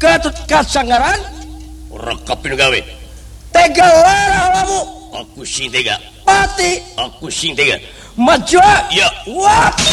Gatot Kacangaran rekap gawe tega kamu aku sing tega pati aku sing tega maju ya wah